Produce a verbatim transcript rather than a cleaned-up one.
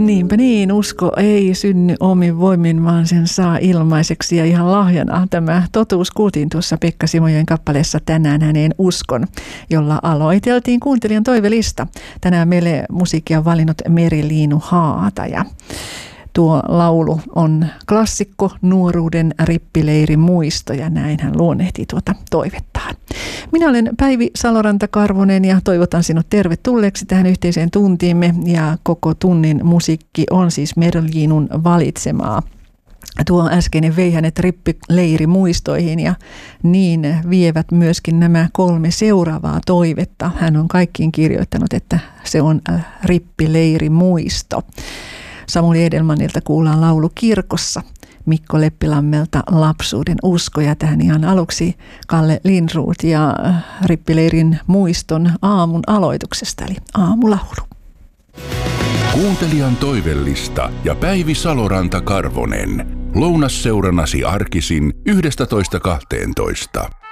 Niinpä niin, usko ei synny omin voimin, vaan sen saa ilmaiseksi ja ihan lahjana. Tämä totuus kuultiin tuossa Pekka Simojoen kappaleessa Tänään häneen uskon, jolla aloiteltiin kuuntelijan toivelista. Tänään meille musiikkia on valinnut Meri-Liinu Haataja. Tuo laulu on klassikko, nuoruuden rippileiri muisto, ja näin hän luonnehtii tuota toivettaan. Minä olen Päivi Saloranta-Karvonen ja toivotan sinut tervetulleeksi tähän yhteiseen tuntiimme, ja koko tunnin musiikki on siis Meri-Liinun valitsemaa. Tuo äskeinen vei hänet rippileiri muistoihin, ja niin vievät myöskin nämä kolme seuraavaa toivetta. Hän on kaikkiin kirjoittanut, että se on rippileiri muisto. Samuli Edelmanilta kuullaan laulu Kirkossa, Mikko Leppilammelta Lapsuuden usko, ja tähän ihan aluksi Kalle Lindroth ja rippileirin muiston aamun aloituksesta, eli aamulaulu. Kuuntelijan toivellista ja Päivi Saloranta-Karvonen. Lounasseurannasi arkisin yhdestätoista kahteentoista.